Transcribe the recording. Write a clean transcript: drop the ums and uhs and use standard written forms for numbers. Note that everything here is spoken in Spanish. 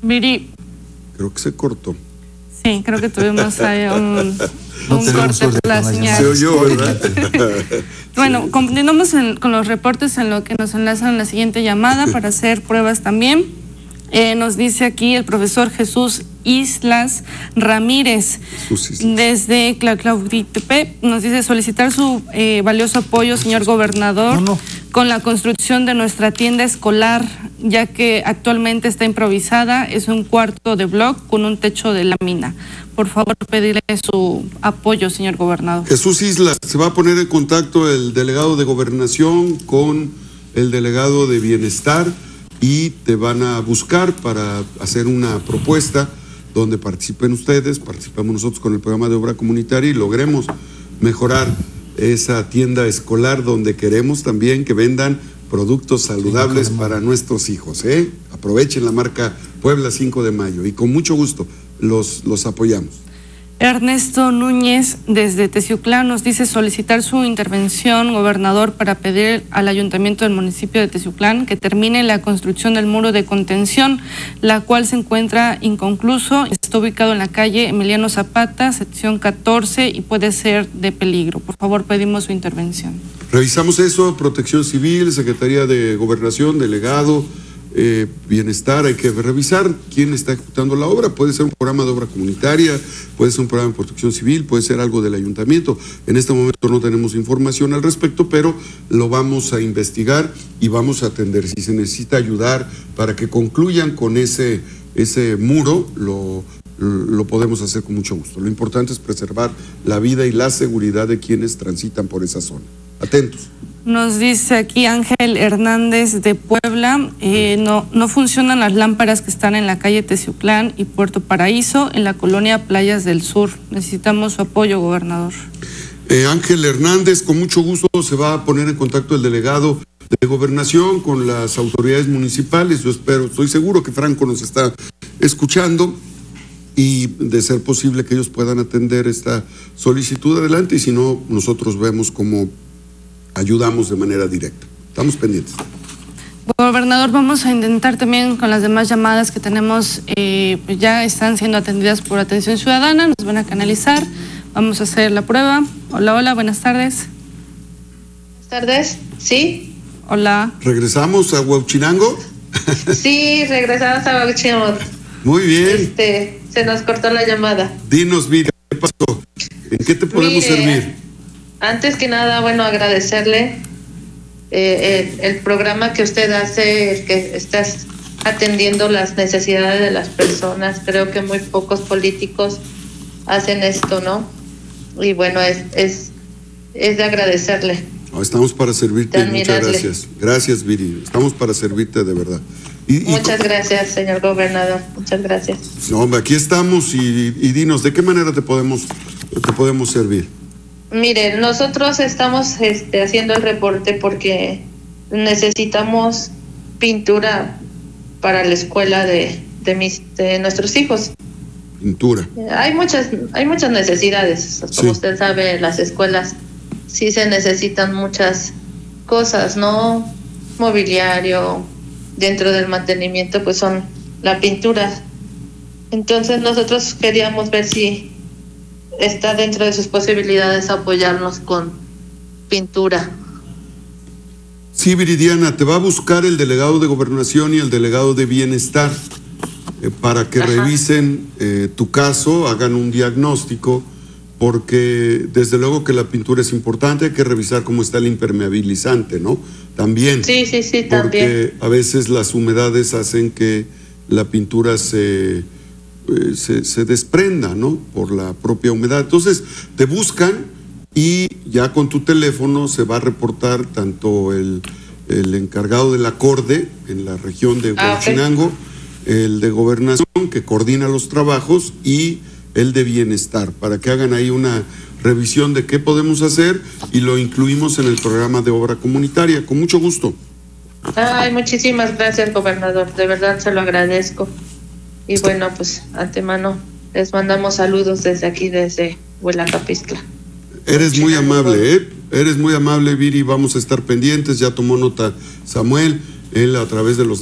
Viri. Creo que se cortó. Sí, creo que tuvimos ahí un corte de la señal. Se oyó, ¿verdad? Bueno, continuamos con los reportes en lo que nos enlazan a la siguiente llamada para hacer pruebas también. Nos dice aquí el profesor Jesús Islas Ramírez, desde Clauditepe, nos dice solicitar su valioso apoyo, señor gobernador, con la construcción de nuestra tienda escolar, ya que actualmente está improvisada, es un cuarto de bloc con un techo de lámina. Por favor, pedirle su apoyo, señor gobernador. Jesús Islas, se va a poner en contacto el delegado de Gobernación con el delegado de Bienestar y te van a buscar para hacer una propuesta donde participen ustedes, participamos nosotros con el programa de obra comunitaria y logremos mejorar esa tienda escolar donde queremos también que vendan productos saludables para nuestros hijos. Aprovechen la marca Puebla 5 de Mayo y con mucho gusto los apoyamos. Ernesto Núñez, desde Teciuclán, nos dice solicitar su intervención, gobernador, para pedir al ayuntamiento del municipio de Teciuclán que termine la construcción del muro de contención, la cual se encuentra inconcluso, está ubicado en la calle Emiliano Zapata, sección 14, y puede ser de peligro. Por favor, pedimos su intervención. Revisamos eso, Protección Civil, Secretaría de Gobernación, delegado, Bienestar, hay que revisar quién está ejecutando la obra. Puede ser un programa de obra comunitaria, puede ser un programa de protección civil, puede ser algo del ayuntamiento. En este momento no tenemos información al respecto, pero lo vamos a investigar y vamos a atender. Si se necesita ayudar para que concluyan con ese muro, lo podemos hacer con mucho gusto. Lo importante es preservar la vida y la seguridad de quienes transitan por esa zona. Atentos. Nos dice aquí Ángel Hernández de Puebla, no funcionan las lámparas que están en la calle Teciuclán y Puerto Paraíso, en la colonia Playas del Sur. Necesitamos su apoyo, gobernador. Ángel Hernández, con mucho gusto se va a poner en contacto el delegado de Gobernación con las autoridades municipales. Yo estoy seguro que Franco nos está escuchando y de ser posible que ellos puedan atender esta solicitud adelante, y si no, nosotros vemos cómo ayudamos de manera directa. Estamos pendientes. Gobernador, vamos a intentar también con las demás llamadas que tenemos, pues ya están siendo atendidas por Atención Ciudadana, nos van a canalizar, vamos a hacer la prueba. Hola, buenas tardes. Buenas tardes, ¿sí? Hola. ¿Regresamos a Huauchinango? Sí, regresamos a Huauchinango. Muy bien. Se nos cortó la llamada. Dinos, Viri, ¿qué pasó? ¿En qué te podemos servir? Antes que nada, bueno, agradecerle el programa que usted hace, que estás atendiendo las necesidades de las personas. Creo que muy pocos políticos hacen esto, ¿no? Y bueno, es de agradecerle. No, estamos para servirte, muchas gracias. Gracias, Viri, estamos para servirte de verdad. Muchas gracias, señor gobernador, muchas gracias. No, aquí estamos y dinos, ¿de qué manera te podemos servir? Mire, nosotros estamos haciendo el reporte porque necesitamos pintura para la escuela de nuestros hijos. Pintura. Hay muchas necesidades, como usted sabe, las escuelas sí se necesitan muchas cosas, ¿no? Mobiliario, dentro del mantenimiento pues son la pintura. Entonces nosotros queríamos ver si está dentro de sus posibilidades apoyarnos con pintura. Sí, Viridiana, te va a buscar el delegado de Gobernación y el delegado de Bienestar para que revisen tu caso, hagan un diagnóstico, porque desde luego que la pintura es importante, hay que revisar cómo está el impermeabilizante, ¿no? También. Sí, porque también. A veces las humedades hacen que la pintura se desprenda, ¿no? Por la propia humedad. Entonces, te buscan y ya con tu teléfono se va a reportar tanto el encargado del acorde en la región de Huauchinango, el de Gobernación que coordina los trabajos y el de Bienestar, para que hagan ahí una revisión de qué podemos hacer y lo incluimos en el programa de obra comunitaria. Con mucho gusto. Ay, muchísimas gracias, gobernador. De verdad se lo agradezco. Y bueno, pues antemano les mandamos saludos desde aquí, desde Huelacapistla. Eres muy amable, Eres muy amable, Viri. Vamos a estar pendientes. Ya tomó nota Samuel, él a través de los